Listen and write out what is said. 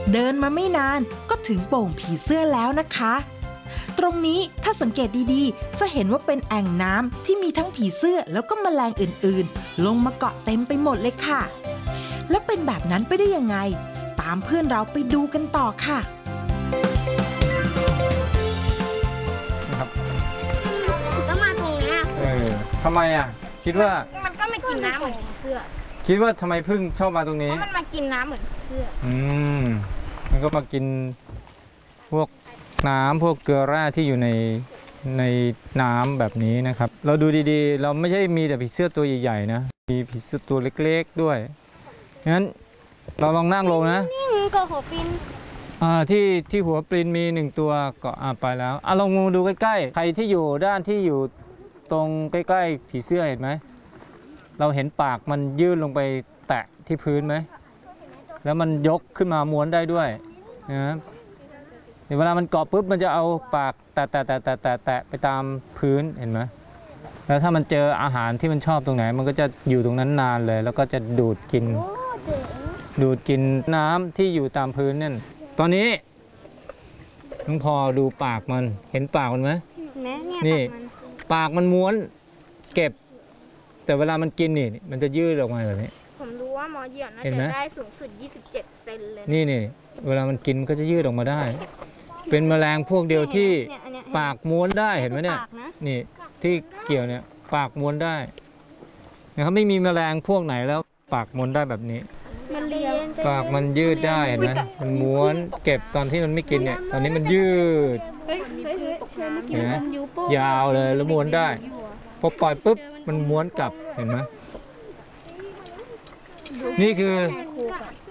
เดินมาไม่นานก็ถึงโป่งผีเสื้อแล้วนะคะตรงนี้ถ้าสังเกตดีๆจะเห็นว่าเป็นแอ่งน้ำที่มีทั้งผีเสื้อแล้วก็แมลงอื่นๆลงมาเกาะเต็มไปหมดเลยค่ะแล้วเป็นแบบนั้นไปได้ยังไงตามเพื่อนเราไปดูกันต่อค่ะก็มาตรงนี้ทำไมอ่ะคิดว่ามันก็ไม่กินน้ำเหมือนเสื้อคิดว่าทำไมพึ่งชอบมาตรงนี้เพราะมันมากินน้ำเหมือนเสื้อมันก็มากินพวกน้ำพวกเกลือแร่ที่อยู่ในน้ำแบบนี้นะครับเราดูดีๆเราไม่ใช่มีแต่ผีเสื้อตัวใหญ่ๆนะมีผีเสื้อตัวเล็กๆด้วยงั้นเราลองนั่งลงนะนี่ก็หัวปลินที่หัวปลินมี1ตัวก็ไปแล้วลองดูใกล้ๆใครที่อยู่ด้านที่อยู่ตรงใกล้ๆผีเสื้อเห็นไหมเราเห็นปากมันยื่นลงไปแตะที่พื้นไหมแล้วมันยกขึ้นมาม้วนได้ด้วยนะเวลามันเกาะปุ๊บมันจะเอาปากแตะไปตามพื้นเห็นไหมแล้วถ้ามันเจออาหารที่มันชอบตรงไหนมันก็จะอยู่ตรงนั้นนานเลยแล้วก็จะดูดกินน้ำที่อยู่ตามพื้นนั่นตอนนี้น้องพอดูปากมันเห็นปากมันไหมนี่ปากมันม้วนเก็บแต่เวลามันกินนี่มันจะยืดออกมาแบบนี้ผมรู้ว่าหมอเหยี่ยวน่าจะได้สูงสุด27 เซนเลยนี่เวลามันกินก็จะยืดออกมาได้เป็นแมลงพวกเดียวที่ปากม้วนได้เห็นไหมเนี่ยนี่ที่เกี่ยวเนี่ยปากม้วนได้นะครับไม่มีแมลงพวกไหนแล้วปากม้วนได้แบบนี้ปากมันยืดได้เห็นไหมมันม้วนเก็บตอนที่มันไม่กินเนี่ยตอนนี้มันยืดเห็นไหมยาวเลยแล้วม้วนได้พอปล่อยปุ๊บมันม้วนกลับเห็นไหมนี่คือ